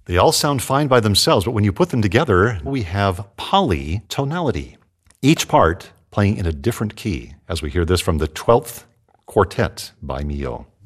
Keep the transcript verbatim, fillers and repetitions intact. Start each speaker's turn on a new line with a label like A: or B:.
A: They all sound fine by themselves, but when you put them together, we have polytonality. Each part playing in a different key, as we hear this from the twelfth Quartet by Milhaud.